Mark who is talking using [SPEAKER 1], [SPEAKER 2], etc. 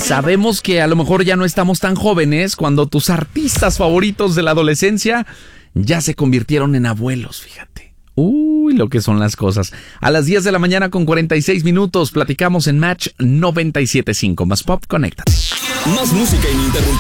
[SPEAKER 1] sabemos que a lo mejor ya no estamos tan jóvenes cuando tus artistas favoritos de la adolescencia ya se convirtieron en abuelos, fíjate. Uy, lo que son las cosas. A las 10 de la mañana con 46 minutos platicamos en Match 97.5. Más Pop, conéctate.
[SPEAKER 2] Más música ininterrumpida.